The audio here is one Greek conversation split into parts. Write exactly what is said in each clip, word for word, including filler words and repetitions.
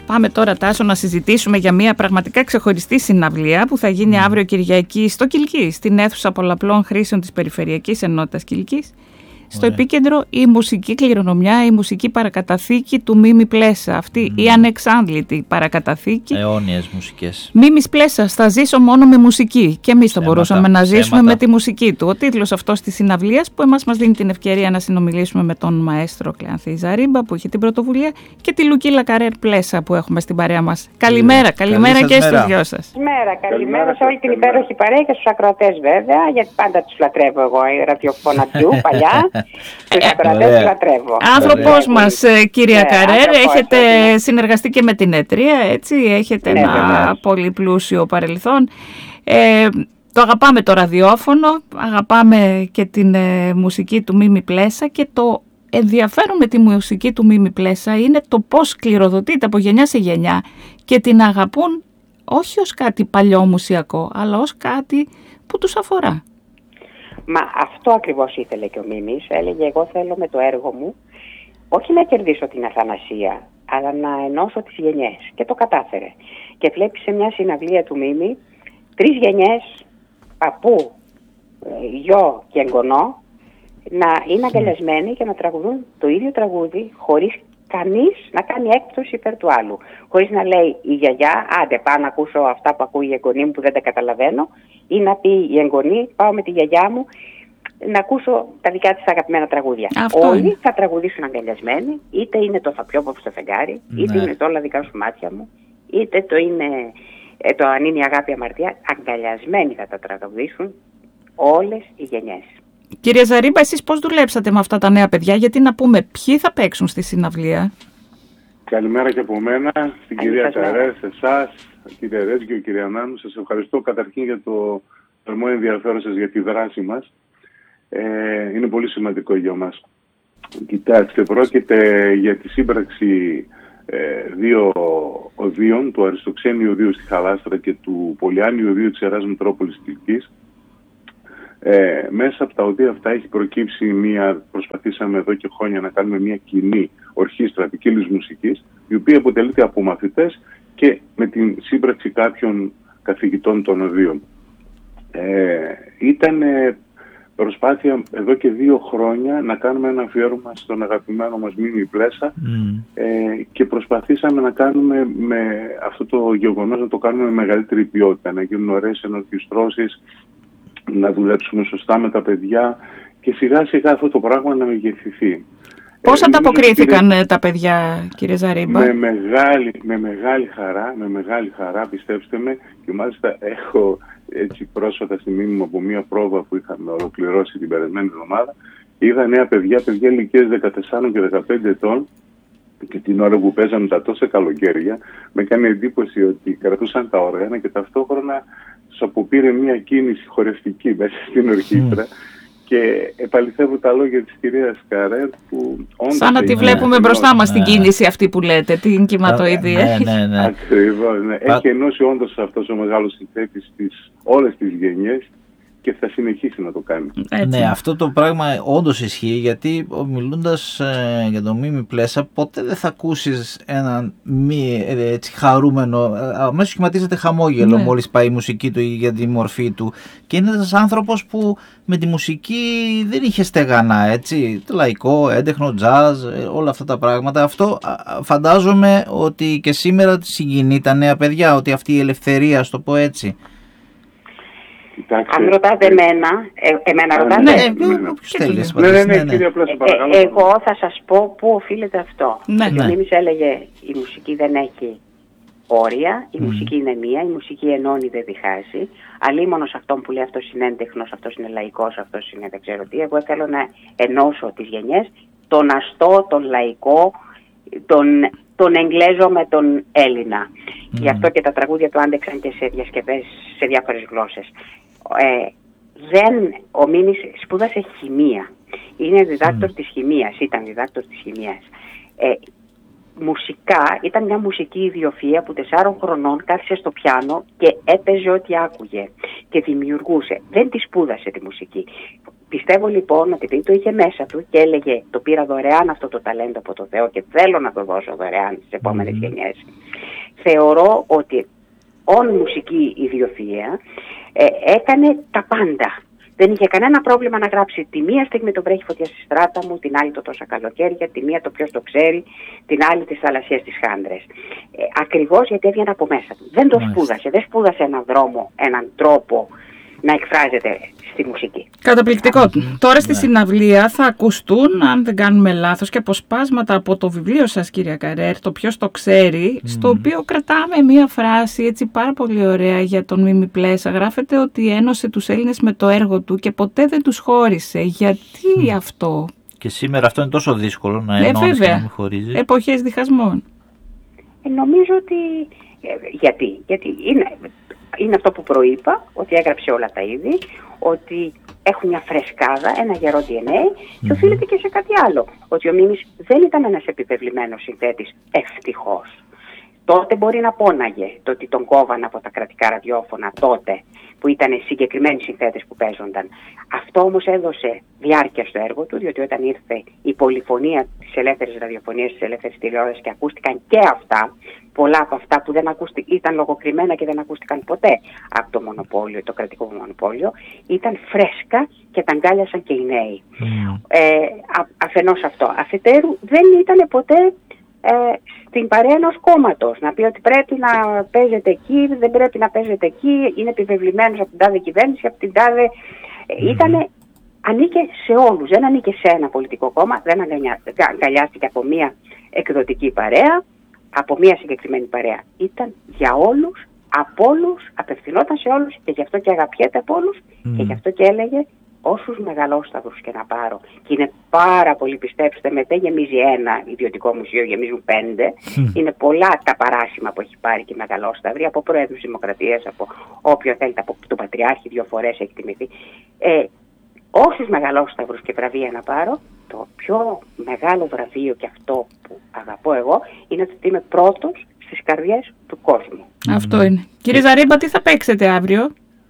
Πάμε τώρα, Τάσο, να συζητήσουμε για μια πραγματικά ξεχωριστή συναυλία που θα γίνει mm. αύριο Κυριακή στο Κιλκής, στην αίθουσα πολλαπλών χρήσεων της Περιφερειακής Ενότητας Κιλκής. Στο Ωραία. επίκεντρο η μουσική κληρονομιά, η μουσική παρακαταθήκη του Μίμη Πλέσα. Αυτή mm. η ανεξάντλητη παρακαταθήκη. Αιώνιες μουσικές. Μίμης Πλέσας, θα ζήσω μόνο με μουσική. Και εμείς θα μπορούσαμε να ζήσουμε Σέματα. με τη μουσική του. Ο τίτλος αυτός της συναυλίας που εμάς μας δίνει την ευκαιρία να συνομιλήσουμε με τον μαέστρο Κλεανθή Ζαρίμπα που έχει την πρωτοβουλία και τη Λουκίλα Καρέρ Πλέσα που έχουμε στην παρέα μας. Καλημέρα, mm. καλημέρα Καλή και στους δυο σας. Καλημέρα, καλημέρα σε όλη την υπέροχη παρέα και στους ακροατές βέβαια, γιατί πάντα τους λατρεύω εγώ, η ραδιοφωνατιού παλιά. Άνθρωπος μας, κυρία Καρέρ, έχετε συνεργαστεί και με την ΕΤΡΙΑ, έτσι, έχετε ένα πολύ πλούσιο παρελθόν. Ε, το αγαπάμε το ραδιόφωνο, αγαπάμε και την ε, μουσική του Μίμη Πλέσα και το ενδιαφέρον με τη μουσική του Μίμη Πλέσα είναι το πώς κληροδοτείται από γενιά σε γενιά και την αγαπούν όχι ως κάτι παλιό μουσιακό, αλλά ως κάτι που τους αφορά. Μα αυτό ακριβώς ήθελε και ο Μίμης. Έλεγε εγώ θέλω με το έργο μου όχι να κερδίσω την αθανασία, αλλά να ενώσω τις γενιές. Και το κατάφερε. Και βλέπει σε μια συναυλία του Μίμη τρεις γενιές, παππού, γιο και εγγονό, να είναι αγκαλιασμένοι και να τραγουδούν το ίδιο τραγούδι χωρίς κανείς να κάνει έκπτωση υπέρ του άλλου. Χωρίς να λέει η γιαγιά, άντε πάω να ακούσω αυτά που ακούει η εγγονή μου που δεν τα καταλαβαίνω, ή να πει η εγγονή, πάω με τη γιαγιά μου να ακούσω τα δικά της αγαπημένα τραγούδια. Αυτό Όλοι είναι. θα τραγουδήσουν αγκαλιασμένοι, είτε είναι το θα πιω στο φεγγάρι, είτε ναι. είναι το όλα δικά σου μάτια μου, είτε το είναι το αν είναι η αγάπη αμαρτία, αγκαλιασμένοι θα τα τραγουδήσουν όλες οι γενιές. Κύριε Ζαρίμπα, εσείς πώς δουλέψατε με αυτά τα νέα παιδιά, γιατί να πούμε ποιοι θα παίξουν στη συναυλία? Καλημέρα και από μένα, στην κυρία Καρέρ, σε εσάς, κύριε Ρέτζιο, κύριε Ανάνου. Σας ευχαριστώ καταρχήν για το θερμό ενδιαφέρον σας για τη δράση μας. Ε, είναι πολύ σημαντικό για μας. Κοιτάξτε, πρόκειται για τη σύμπραξη ε, δύο οδείων, του Αριστοξένιου Οδείου στη Χαλάστρα και του Πολυάνιου Οδείου της Ιεράς Μητρόπολης Κιλκής. Ε, μέσα από τα οδεία αυτά έχει προκύψει μια, προσπαθήσαμε εδώ και χρόνια να κάνουμε μια κοινή ορχήστρα ποικίλης μουσικής, η οποία αποτελείται από μαθητές και με την σύμπραξη κάποιων καθηγητών των οδείων. Ε, ήταν προσπάθεια εδώ και δύο χρόνια να κάνουμε ένα αφιέρωμα στον αγαπημένο μας Μίμη Πλέσα mm. ε, και προσπαθήσαμε να κάνουμε με αυτό το γεγονός να το κάνουμε με μεγαλύτερη ποιότητα, να γίνουν ωραίες ενορχιστρώσεις, να δουλέψουμε σωστά με τα παιδιά και σιγά σιγά αυτό το πράγμα να μεγεθυνθεί. Πώς ε, ανταποκρίθηκαν κύριε, τα παιδιά, κύριε Ζαρίμπα? Με μεγάλη, με μεγάλη χαρά, με μεγάλη χαρά, πιστέψτε με, και μάλιστα έχω έτσι πρόσφατα στη μνήμη μου από μια πρόβα που είχαμε ολοκληρώσει την περασμένη εβδομάδα, είδα νέα παιδιά, παιδιά ηλικίες δεκατεσσάρων και δεκαπέντε ετών, και την ώρα που παίζαμε τα τόσα καλοκαίρια, με κάνει εντύπωση ότι κρατούσαν τα όργανα και ταυτόχρονα τους αποπήρε μια κίνηση χορευτική μέσα στην ορχήστρα. Mm. Και επαληθεύω τα λόγια της κυρίας Καρέρ που όντως... Σαν να τη βλέπουμε μπροστά μας την κίνηση αυτή που λέτε, την κυματοειδή. Ναι, ναι, ναι. Ακριβώς, ναι. Έχει ενώσει όντως αυτός ο μεγάλος συνθέτης της όλες τις γενιές και θα συνεχίσει να το κάνει. Έτσι. Ναι, αυτό το πράγμα όντως ισχύει, γιατί μιλώντας ε, για τον Μίμη Πλέσα, ποτέ δεν θα ακούσεις έναν μη ε, έτσι, χαρούμενο, ε, αμέσως σχηματίζεται χαμόγελο ναι. μόλις πάει η μουσική του για τη μορφή του. Και είναι ένας άνθρωπος που με τη μουσική δεν είχε στεγανά, έτσι, το λαϊκό, έντεχνο, τζάζ, ε, όλα αυτά τα πράγματα. Αυτό α, φαντάζομαι ότι και σήμερα συγκινεί τα νέα παιδιά, ότι αυτή η ελευθερία, ας το πω έτσι. Κοιτάξτε, Αν ρωτάτε εμένα, ε, εμένα ρωτάτε. Ναι, ναι, ναι, ναι, ναι, κύριε Πλέσα, παρακαλώ. Εγώ θα σας πω πού οφείλεται αυτό. Ναι, ναι. Μίμης έλεγε η μουσική δεν έχει όρια, η mm. μουσική είναι μία, η μουσική ενώνει, δεν διχάζει. Αλίμονο σε αυτόν που λέει αυτός είναι έντεχνος, αυτός είναι λαϊκός, αυτός είναι δεν ξέρω τι. Εγώ θέλω να ενώσω τις γενιές, τον αστό, τον λαϊκό, τον, τον Εγγλέζο με τον Έλληνα. Mm. Γι' αυτό και τα τραγούδια του άντεξαν και σε διασκευές σε διάφορες γλώσσες. Ε, δεν, ο Μίμης σπούδασε χημεία. Είναι διδάκτορ mm. της χημείας, ήταν διδάκτορ της χημείας. Ε, μουσικά ήταν μια μουσική ιδιοφυΐα που τεσσάρων χρονών κάθισε στο πιάνο και έπαιζε ό,τι άκουγε και δημιουργούσε. Δεν τη σπούδασε τη μουσική. Πιστεύω λοιπόν ότι επειδή το είχε μέσα του και έλεγε το πήρα δωρεάν αυτό το ταλέντο από το Θεό και θέλω να το δώσω δωρεάν στις επόμενες mm. γενιές. θεωρώ ότι όν μουσική ιδιοφυΐα ε, έκανε τα πάντα. Δεν είχε κανένα πρόβλημα να γράψει τη μία στιγμή το βρέχει φωτιά στη στράτα μου, την άλλη το τόσα καλοκαίρια, τη μία το ποιος το ξέρει, την άλλη τις θαλασσίες της Χάντρες. Ε, ακριβώς γιατί έβγαινε από μέσα του. Δεν το Μάλιστα. σπούδασε, δεν σπούδασε έναν δρόμο, έναν τρόπο να εκφράζεται στη μουσική. Καταπληκτικό. Mm. Τώρα στη ναι. συναυλία θα ακουστούν, αν δεν κάνουμε λάθος, και αποσπάσματα από το βιβλίο σας, κυρία Καρέρ, το ποιος το ξέρει, mm. στο οποίο κρατάμε μία φράση έτσι πάρα πολύ ωραία για τον Μίμη Πλέσα. Γράφεται ότι ένωσε τους Έλληνες με το έργο του και ποτέ δεν τους χώρισε. Γιατί mm. αυτό? Και σήμερα αυτό είναι τόσο δύσκολο να ενώνεις και να μην χωρίζεις. Εποχές διχασμών. Ε, νομίζω ότι... Ε, γιατί, γιατί είναι... Είναι αυτό που προείπα, ότι έγραψε όλα τα είδη, ότι έχουν μια φρεσκάδα, ένα γερό ντι εν έι mm-hmm. και οφείλεται και σε κάτι άλλο. Ότι ο Μίμης δεν ήταν ένας επιβεβλημένος συνθέτης, ευτυχώς. Τότε μπορεί να πόναγε το ότι τον κόβαν από τα κρατικά ραδιόφωνα τότε, που ήταν συγκεκριμένοι συνθέτες που παίζονταν. Αυτό όμως έδωσε διάρκεια στο έργο του, διότι όταν ήρθε η πολυφωνία της ελεύθερης ραδιοφωνίας, της ελεύθερης τηλεόρασης και ακούστηκαν και αυτά, πολλά από αυτά που δεν ακούστηκαν, ήταν λογοκριμένα και δεν ακούστηκαν ποτέ από το μονοπόλιο, το κρατικό μονοπόλιο, ήταν φρέσκα και τα αγκάλιασαν και οι νέοι. Mm. Ε, α, αφενός αυτό. Αφετέρου δεν ήταν ποτέ ε, στην παρέα ενός κόμματος, να πει ότι πρέπει να παίζετε εκεί, δεν πρέπει να παίζετε εκεί, είναι επιβεβλημένος από την τάδε κυβέρνηση, από την τάδε... Mm. Ήτανε, ανήκε σε όλους, δεν ανήκε σε ένα πολιτικό κόμμα, δεν αγκαλιάστηκε από μία εκδοτική παρέα, από μία συγκεκριμένη παρέα. Ήταν για όλους, από όλους, απευθυνόταν σε όλους και γι' αυτό και αγαπιέται από όλους mm. και γι' αυτό και έλεγε όσους μεγαλόσταυρους και να πάρω. Και είναι πάρα πολύ, πιστέψτε με, δεν γεμίζει ένα ιδιωτικό μουσείο, γεμίζουν πέντε. Mm. Είναι πολλά τα παράσημα που έχει πάρει και η μεγαλόσταυρη, από πρόεδρους Δημοκρατίας, από όποιο θέλετε, από τον Πατριάρχη δύο φορές έχει τιμηθεί. Ε, όσους μεγαλόσταυρους και βραβεία να πάρω, το πιο μεγάλο βραβείο και αυτό που αγαπώ εγώ είναι ότι είμαι πρώτος στις καρδιές του κόσμου. Αυτό είναι. Κύριε Ζαρίμπα, τι θα παίξετε αύριο?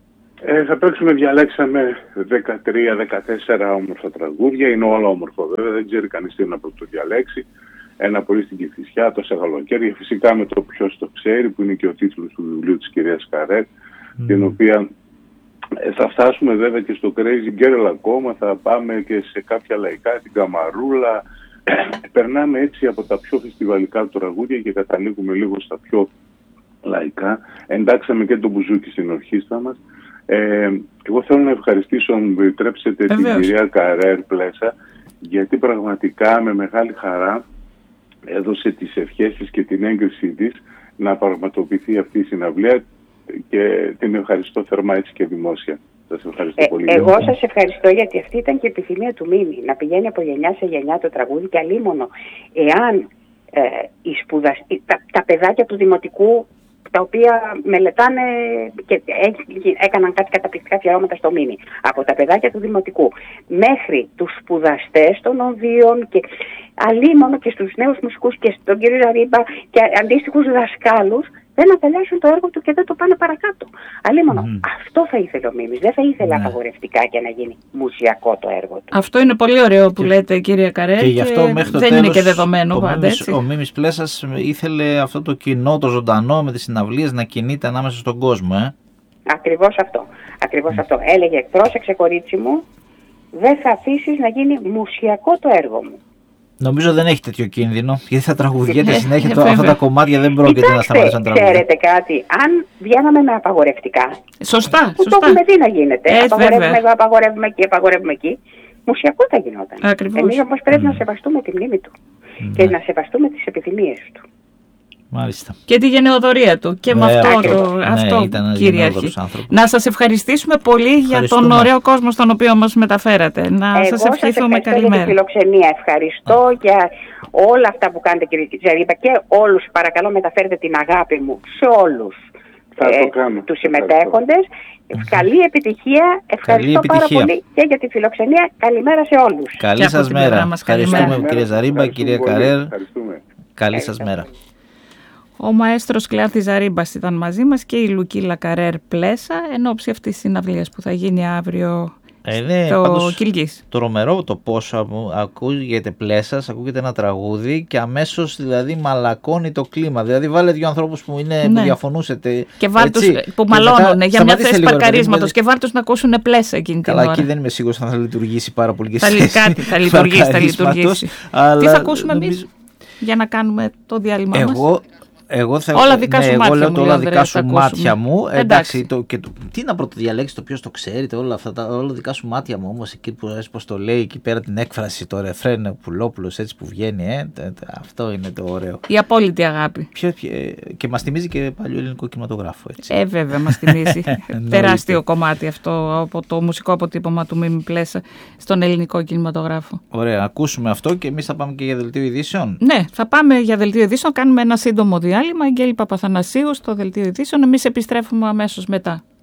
Ε, θα παίξουμε, διαλέξαμε δεκατρία δεκατέσσερα όμορφα τραγούδια. Είναι όλα όμορφα βέβαια, δεν ξέρει κανείς τι να το διαλέξει. Ένα πολύ στην Κηφισιά, τόσα καλοκαίρια. Φυσικά με το ποιος το ξέρει, που είναι και ο τίτλος του βιβλίου της κυρίας Καρέρ, mm. την οποία ε, θα φτάσουμε βέβαια και στο Crazy Girl ακόμα, θα πάμε και σε κάποια λαϊκά, την Καμαρούλα. Περνάμε έτσι από τα πιο φεστιβαλικά του τραγούδια και καταλήγουμε λίγο στα πιο λαϊκά. Εντάξαμε και το μπουζούκι στην ορχήστρα μας. Ε, εγώ θέλω να ευχαριστήσω, αν μου επιτρέψετε, την κυρία Καρέρ Πλέσα, γιατί πραγματικά με μεγάλη χαρά έδωσε τις ευχές της και την έγκρισή της να πραγματοποιηθεί αυτή η συναυλία και την ευχαριστώ θερμά έτσι και δημόσια. Σας ευχαριστώ ε, πολύ. Εγώ για... σας ευχαριστώ, γιατί αυτή ήταν και η επιθυμία του Μίμη, να πηγαίνει από γενιά σε γενιά το τραγούδι, και αλίμονο εάν ε, οι σπουδασ... τα, τα παιδάκια του δημοτικού, τα οποία μελετάνε και έκαναν κάτι καταπληκτικά αφιερώματα στο Μίμη, από τα παιδάκια του δημοτικού μέχρι τους σπουδαστές των οδείων και αλίμονο και στους νέους μουσικούς και στον κύριο Ζαρίμπα και αντίστοιχους δασκάλους, δεν αγκαλιάσουν το έργο του και δεν το πάνε παρακάτω. Αλίμονο, mm. αυτό θα ήθελε ο Μίμης. Δεν θα ήθελε yeah. απαγορευτικά και να γίνει μουσιακό το έργο του. Αυτό είναι πολύ ωραίο που λέτε, κύριε Καρέρ, και, και γι' αυτό μέχρι το δεν τέλος, είναι και δεδομένο ο πάντα. Μίμης, ο Μίμης Πλέσας ήθελε αυτό το κοινό, το ζωντανό με τις συναυλίες να κινείται ανάμεσα στον κόσμο. Ε? Ακριβώς αυτό. Ακριβώς mm. αυτό. Έλεγε, πρόσεξε κορίτσι μου, δεν θα αφήσεις να γίνει μουσιακό το έργο μου. Νομίζω δεν έχει τέτοιο κίνδυνο, γιατί θα τραγουδιέται συνέχεια το, αυτά τα κομμάτια, δεν πρόκειται να σταματήσουν να τραγουδούν. Ξέρετε κάτι, αν βγαίναμε με απαγορευτικά, σωστά, που σωστά. το έχουμε δει να γίνεται, ε, απαγορεύουμε βέβαια. εδώ, απαγορεύουμε εκεί, απαγορεύουμε εκεί, μουσιακό θα γινόταν. Εμείς όμως πρέπει mm. να σεβαστούμε τη μνήμη του mm. και να σεβαστούμε τις επιθυμίες του. Μάλιστα. Και τη γενναιοδορία του. Και με αυτό, το, ναι, αυτό κυριαρχεί. Να σας ευχαριστήσουμε πολύ για τον ωραίο κόσμο στον οποίο μας μεταφέρατε. Να Εγώ σας ευχηθούμε καλημέρα. Για τη φιλοξενία. Ευχαριστώ mm. για όλα αυτά που κάνετε, κύριε Ζαρίμπα, και όλους παρακαλώ μεταφέρετε την αγάπη μου σε όλους ε, τους συμμετέχοντες. Mm. Καλή επιτυχία. Ευχαριστώ Καλή πάρα επιτυχία. πολύ και για τη φιλοξενία. Καλημέρα σε όλους. Καλή σας μέρα. Ευχαριστούμε, κύριε Ζαρίμπα, κύριε Καρέρ. Καλή σας μέρα. Ο μαέστρος Κλάρθης Ζαρίμπας ήταν μαζί μας και η Λουκίλα Καρέρ Πλέσα εν ώψη αυτής της συναυλίας που θα γίνει αύριο Ε, ναι, το πάντως, Κιλκής. τρομερό το πόσο ακούγεται Πλέσσας, ακούγεται ένα τραγούδι και αμέσως δηλαδή μαλακώνει το κλίμα. Δηλαδή βάλε δύο ανθρώπους που, είναι, ναι. που διαφωνούσετε. Και βάλτους που μαλώνουν για μια θέση παρκαρίσματος και βάλτους να ακούσουν Πλέσσα εκείνη την ώρα. Καλά, εκεί δεν είμαι σίγουρος αν θα λειτουργήσει πάρα πολύ και θα, κάτι, θα λειτουργήσει, θα λειτουργήσει. Αλλά, τι θα ακούσουμε νομίζω... εμείς για να κάνουμε το διάλειμμα Εγώ... μας. Εγώ θα, όλα δικά ναι, σου εγώ μάτια λέω μου, το όλα δικά σου μάτια μου. Εντάξει. Εντάξει, το, και το, τι να πρωτοδιαλέξει το ποιος το ξέρετε, όλα αυτά τα όλα δικά σου μάτια μου όμως εκεί που πώς το λέει εκεί πέρα την έκφραση, το ρεφρέν Πουλόπουλος έτσι που βγαίνει, ε, τε, τε, αυτό είναι το ωραίο. Η απόλυτη αγάπη. Ποιο, και μας θυμίζει και παλιό ελληνικό κινηματογράφο. Έτσι. Ε, βέβαια μας θυμίζει. Τεράστιο κομμάτι αυτό από το μουσικό αποτύπωμα του Μίμη Πλέσσα στον ελληνικό κινηματογράφο. Ωραία, ακούσουμε αυτό και εμείς θα πάμε και για δελτίο ειδήσεων. Ναι, θα πάμε για δελτίο ειδήσεων, κάνουμε ένα σύντομο διάλειμμα. Αγγέλη Παπαθανασίου στο δελτίο ειδήσεων. Εμείς επιστρέφουμε αμέσως μετά.